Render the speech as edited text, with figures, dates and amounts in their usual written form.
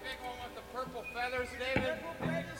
big one with the purple feathers, David? Purple feathers